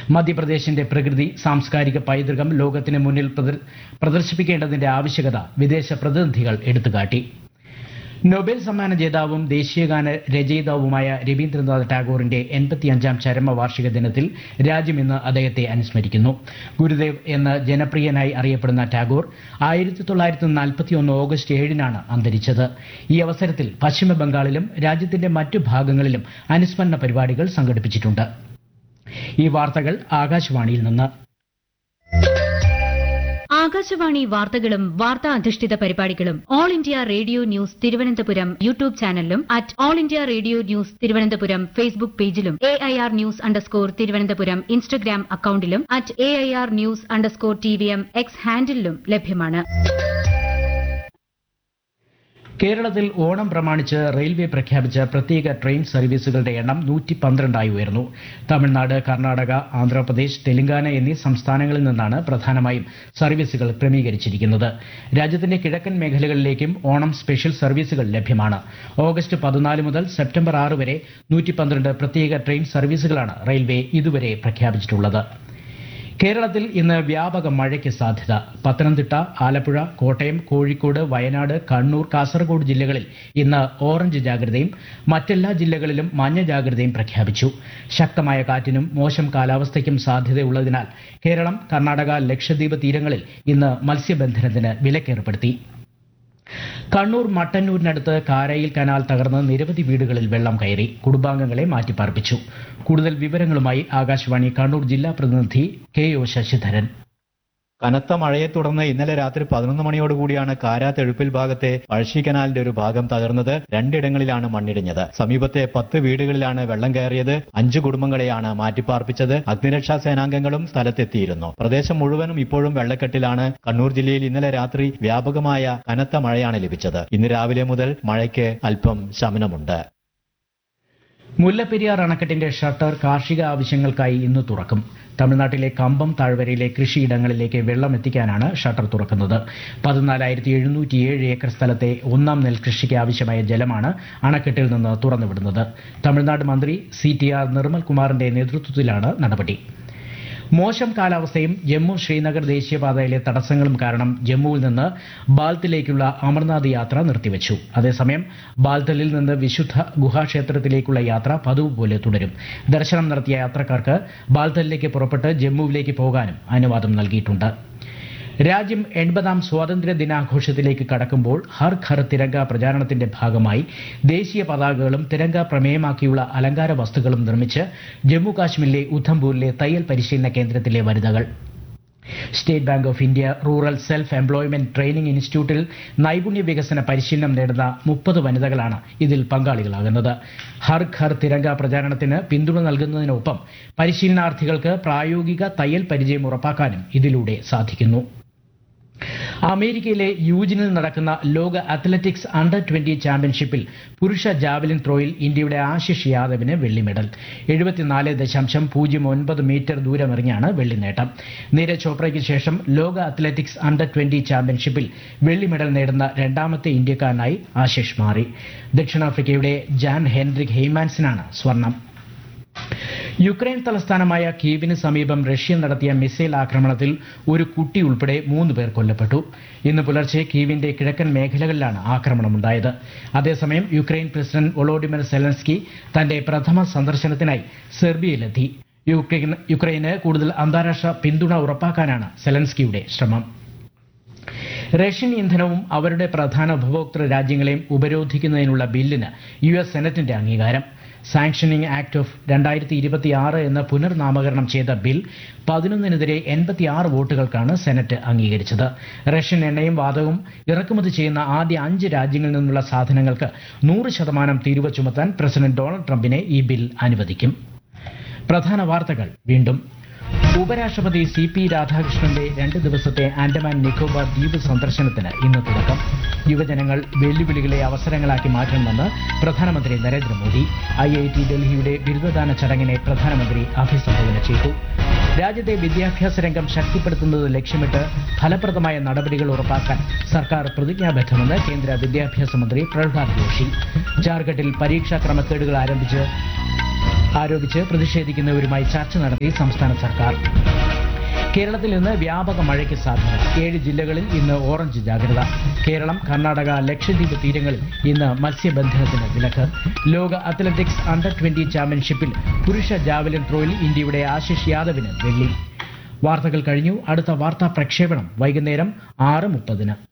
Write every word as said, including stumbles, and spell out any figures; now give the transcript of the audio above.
മധ്യപ്രദേശിന്റെ പ്രകൃതി സാംസ്കാരിക പൈതൃകം ലോകത്തിന് മുന്നിൽ പ്രദർശിപ്പിക്കേണ്ടതിന്റെ ആവശ്യകത വിദേശ പ്രതിനിധികൾ എടുത്തുകാട്ടി. നൊബേൽ സമ്മാന ജേതാവും ദേശീയഗാന രചയിതാവുമായ രവീന്ദ്രനാഥ് ടാഗോറിന്റെ എൺപത്തിയഞ്ചാം ചരമവാർഷിക ദിനത്തിൽ രാജ്യം ഇന്ന് അദ്ദേഹത്തെ അനുസ്മരിക്കുന്നു. ഗുരുദേവ് എന്ന് ജനപ്രിയനായി അറിയപ്പെടുന്ന ടാഗോർ ആയിരത്തി തൊള്ളായിരത്തി നാൽപ്പത്തിയൊന്ന് ഓഗസ്റ്റ് ഏഴിനാണ് അന്തരിച്ചത്. ഈ അവസരത്തിൽ പശ്ചിമ ബംഗാളിലും രാജ്യത്തിന്റെ മറ്റു ഭാഗങ്ങളിലും അനുസ്മരണ പരിപാടികൾ സംഘടിപ്പിച്ചിട്ടുണ്ട്. ഈ വാർത്തകൾ ആകാശവാണിയിൽ നിന്ന്. ആകാശവാണി വാർത്തകളും വാർത്താ അധിഷ്ഠിത പരിപാടികളും all India radio news Thiruvananthapuram YouTube ചാനലിലും at all India radio news Thiruvananthapuram Facebook പേജിലും A I R news underscore Thiruvananthapuram Instagram അക്കൌണ്ടിലും at A I R news underscore T V M X ഹാൻഡിലും ലഭ്യമാണ്. കേരളത്തിൽ ഓണം പ്രമാണിച്ച് റെയിൽവേ പ്രഖ്യാപിച്ച പ്രത്യേക ട്രെയിൻ സർവീസുകളുടെ എണ്ണം നൂറ്റി പന്ത്രണ്ടായി ഉയർന്നു. തമിഴ്നാട്, കർണാടക, ആന്ധ്രാപ്രദേശ്, തെലങ്കാന എന്നീ സംസ്ഥാനങ്ങളിൽ നിന്നാണ് പ്രധാനമായും സർവീസുകൾ ക്രമീകരിച്ചിരിക്കുന്നത്. രാജ്യത്തിന്റെ കിഴക്കൻ മേഖലകളിലേക്കും ഓണം സ്പെഷ്യൽ സർവീസുകൾ ലഭ്യമാണ്. ഓഗസ്റ്റ് പതിനാല് മുതൽ സെപ്റ്റംബർ ആറ് വരെ നൂറ്റി പന്ത്രണ്ട് പ്രത്യേക ട്രെയിൻ സർവീസുകളാണ് റെയിൽവേ ഇതുവരെ പ്രഖ്യാപിച്ചിട്ടുള്ളത്. കേരളത്തിൽ ഇന്ന് വ്യാപക മഴയ്ക്ക് സാധ്യത. പത്തനംതിട്ട, ആലപ്പുഴ, കോട്ടയം, കോഴിക്കോട്, വയനാട്, കണ്ണൂർ, കാസർഗോഡ് ജില്ലകളിൽ ഇന്ന് ഓറഞ്ച് ജാഗ്രതയും മറ്റെല്ലാ ജില്ലകളിലും മഞ്ഞ ജാഗ്രതയും പ്രഖ്യാപിച്ചു. ശക്തമായ കാറ്റിനും മോശം കാലാവസ്ഥയ്ക്കും സാധ്യതയുള്ളതിനാൽ കേരളം, കർണാടക, ലക്ഷദ്വീപ് തീരങ്ങളിൽ ഇന്ന് മത്സ്യബന്ധനത്തിന് വിലക്കേർപ്പെടുത്തി. കണ്ണൂർ മട്ടന്നൂരിനടുത്ത് കാരായിൽ കനാൽ തകർന്ന് നിരവധി വീടുകളിൽ വെള്ളം കയറി. കുടുംബാംഗങ്ങളെ മാറ്റിപ്പാർപ്പിച്ചു. കൂടുതൽ വിവരങ്ങളുമായി ആകാശവാണി കണ്ണൂർ ജില്ലാ പ്രതിനിധി കെ ഒ ശശിധരൻ. കനത്ത മഴയെ തുടർന്ന് ഇന്നലെ രാത്രി പതിനൊന്ന് മണിയോടുകൂടിയാണ് കാരാത്തെഴുപ്പിൽ ഭാഗത്തെ പഴശ്ശി കനാലിന്റെ ഒരു ഭാഗം തകർന്നത്. രണ്ടിടങ്ങളിലാണ് മണ്ണിടിഞ്ഞത്. സമീപത്തെ പത്ത് വീടുകളിലാണ് വെള്ളം കയറിയത്. അഞ്ചു കുടുംബങ്ങളെയാണ് മാറ്റിപ്പാർപ്പിച്ചത്. അഗ്നിരക്ഷാ സേനാംഗങ്ങളും സ്ഥലത്തെത്തിയിരുന്നു. പ്രദേശം മുഴുവനും ഇപ്പോഴും വെള്ളക്കെട്ടിലാണ്. കണ്ണൂർ ജില്ലയിൽ ഇന്നലെ രാത്രി വ്യാപകമായ കനത്ത മഴയാണ് ലഭിച്ചത്. ഇന്ന് രാവിലെ മുതൽ മഴയ്ക്ക് അല്പം ശമനമുണ്ട്. മുല്ലപ്പെരിയാർ അണക്കെട്ടിന്റെ ഷട്ടർ കാർഷിക ആവശ്യങ്ങൾക്കായി ഇന്ന് തുറക്കും. തമിഴ്നാട്ടിലെ കമ്പം താഴ്വരയിലെ കൃഷിയിടങ്ങളിലേക്ക് വെള്ളം എത്തിക്കാനാണ് ഷട്ടർ തുറക്കുന്നത്. പതിനാലായിരത്തി എഴുന്നൂറ്റിയേഴ് ഏക്കർ സ്ഥലത്തെ ഒന്നാം നെൽകൃഷിക്ക് ആവശ്യമായ ജലമാണ് അണക്കെട്ടിൽ നിന്ന് തുറന്നുവിടുന്നത്. തമിഴ്നാട് മന്ത്രി സി ടി ആർ നിർമ്മൽ കുമാറിന്റെ നേതൃത്വത്തിലാണ് നടപടി. മോശം കാലാവസ്ഥയും ജമ്മു ശ്രീനഗർ ദേശീയപാതയിലെ തടസ്സങ്ങളും കാരണം ജമ്മുവിൽ നിന്ന് ബാൽത്തിലേക്കുള്ള അമർനാഥ് യാത്ര നിർത്തിവച്ചു. അതേസമയം ബാൽത്തലിൽ നിന്ന് വിശുദ്ധ ഗുഹാക്ഷേത്രത്തിലേക്കുള്ള യാത്ര പതിവ് പോലെ തുടരും. ദർശനം നടത്തിയ യാത്രക്കാർക്ക് ബാൽത്തലിലേക്ക് പുറപ്പെട്ട് ജമ്മുവിലേക്ക് പോകാനും അനുവാദം നൽകിയിട്ടുണ്ട്. രാജ്യം എൺപതാം സ്വാതന്ത്ര്യ ദിനാഘോഷത്തിലേക്ക് കടക്കുമ്പോൾ ഹർ ഘർ തിരങ്ക പ്രചാരണത്തിന്റെ ഭാഗമായി ദേശീയ പതാകകളും തിരങ്ക പ്രമേയമാക്കിയുള്ള അലങ്കാര വസ്തുക്കളും നിർമ്മിച്ച് ജമ്മു കാശ്മീരിലെ ഉധംപൂരിലെ തയ്യൽ പരിശീലന കേന്ദ്രത്തിലെ വനിതകൾ. State bank of India rural self employment training ഇൻസ്റ്റിറ്റ്യൂട്ടിൽ നൈപുണ്യ വികസന പരിശീലനം നേടുന്ന മുപ്പത് വനിതകളാണ് ഇതിൽ പങ്കാളികളാകുന്നത്. ഹർ ഘർ തിരങ്ക പ്രചാരണത്തിന് പിന്തുണ നൽകുന്നതിനൊപ്പം പരിശീലനാർത്ഥികൾക്ക് പ്രായോഗിക തയ്യൽ പരിചയം ഉറപ്പാക്കാനും ഇതിലൂടെ സാധിക്കുന്നു. അമേരിക്കയിലെ യൂജിനിൽ നടക്കുന്ന ലോക അത്ലറ്റിക്സ് അണ്ടർ ട്വന്റി ചാമ്പ്യൻഷിപ്പിൽ പുരുഷ ജാവലിൻ ത്രോയിൽ ഇന്ത്യയുടെ ആശിഷ് യാദവിന് വെള്ളി മെഡൽ. എഴുപത്തിനാല് ദശാംശം പൂജ്യം ഒൻപത് മീറ്റർ ദൂരമെറിഞ്ഞാണ് വെള്ളി നേട്ടം. നീരജ് ചോപ്രയ്ക്ക് ശേഷം ലോക അത്ലറ്റിക്സ് അണ്ടർ ട്വന്റി ചാമ്പ്യൻഷിപ്പിൽ വെള്ളി മെഡൽ നേടുന്ന രണ്ടാമത്തെ ഇന്ത്യക്കാരനായി ആശിഷ് മാറി. ദക്ഷിണാഫ്രിക്കയുടെ ജാൻ ഹെൻറിക് ഹെയ്മാൻസിനാണ് സ്വർണം. യുക്രൈൻ തലസ്ഥാനമായ കീവിന് സമീപം റഷ്യ നടത്തിയ മിസൈൽ ആക്രമണത്തിൽ ഒരു കുട്ടി ഉൾപ്പെടെ മൂന്ന് പേർ കൊല്ലപ്പെട്ടു. ഇന്ന് പുലർച്ചെ കീവിന്റെ കിഴക്കൻ മേഖലകളിലാണ് ആക്രമണമുണ്ടായത്. അതേസമയം യുക്രൈൻ പ്രസിഡന്റ് വൊളോഡിമിർ സെലൻസ്കി തന്റെ പ്രഥമ സന്ദർശനത്തിനായി സെർബിയയിലെത്തി. യുക്രൈന് കൂടുതൽ അന്താരാഷ്ട്ര പിന്തുണ ഉറപ്പാക്കാനാണ് സെലൻസ്കിയുടെ ശ്രമം. റഷ്യൻ ഇന്ധനവും അവരുടെ പ്രധാന ഉപഭോക്തൃ രാജ്യങ്ങളെയും ഉപരോധിക്കുന്നതിനുള്ള ബില്ലിന് യു എസ് സെനറ്റിന്റെ അംഗീകാരം. സാങ്ഷനിംഗ് ആക്ട് ഓഫ് രണ്ടായിരത്തി ഇരുപത്തിയാറ് എന്ന് പുനർനാമകരണം ചെയ്ത ബിൽ പതിനൊന്നിനെതിരെ എൺപത്തിയാറ് വോട്ടുകൾക്കാണ് സെനറ്റ് അംഗീകരിച്ചത്. റഷ്യൻ എണ്ണയും വാതകവും ഇറക്കുമതി ചെയ്യുന്ന ആദ്യ അഞ്ച് രാജ്യങ്ങളിൽ നിന്നുള്ള സാധനങ്ങൾക്ക് നൂറ് ശതമാനം തീരുവ ചുമത്താൻ പ്രസിഡന്റ് ഡൊണാൾഡ് ട്രംപിനെ ഈ ബിൽ അനുവദിക്കും. പ്രധാന വാർത്തകൾ വീണ്ടും. ഉപരാഷ്ട്രപതി സി പി രാധാകൃഷ്ണന്റെ രണ്ട് ദിവസത്തെ ആൻഡമാൻ നിക്കോബാർ ദ്വീപ് സന്ദർശനത്തിന് ഇന്ന് തുടക്കം. യുവജനങ്ങൾ വെല്ലുവിളികളെ അവസരങ്ങളാക്കി മാറ്റണമെന്ന് പ്രധാനമന്ത്രി നരേന്ദ്രമോദി. ഐ ഐ ടി ഡൽഹിയുടെ ബിരുദദാന ചടങ്ങിനെ പ്രധാനമന്ത്രി അഭിസംബോധന ചെയ്തു. രാജ്യത്തെ വിദ്യാഭ്യാസ രംഗം ശക്തിപ്പെടുത്തുന്നത് ലക്ഷ്യമിട്ട് ഫലപ്രദമായ നടപടികൾ ഉറപ്പാക്കാൻ സർക്കാർ പ്രതിജ്ഞാബദ്ധമെന്ന് കേന്ദ്ര വിദ്യാഭ്യാസ മന്ത്രി പ്രഹ്ലാദ് ജോഷി. ജാർഖണ്ഡിൽ പരീക്ഷാ ക്രമക്കേടുകൾ ആരംഭിച്ച് ആരോപിച്ച് പ്രതിഷേധിക്കുന്നവരുമായി ചർച്ച നടത്തി സംസ്ഥാന സർക്കാർ. കേരളത്തിൽ ഇന്ന് വ്യാപക മഴയ്ക്ക് സാധ്യത. ഏഴ് ജില്ലകളിൽ ഇന്ന് ഓറഞ്ച് ജാഗ്രത. കേരളം, കർണാടക, ലക്ഷദ്വീപ് തീരങ്ങളിൽ ഇന്ന് മത്സ്യബന്ധനത്തിന് വിലക്ക്. ലോക അത്ലറ്റിക്സ് അണ്ടർ ട്വന്റി ചാമ്പ്യൻഷിപ്പിൽ പുരുഷ ജാവലിൻ ത്രോയിൽ ഇന്ത്യയുടെ ആശിഷ് യാദവിന് വെള്ളി. വാർത്തകൾ കഴിഞ്ഞു. അടുത്ത വാർത്താ പ്രക്ഷേപണം വൈകുന്നേരം ആറ് മുപ്പതിന്.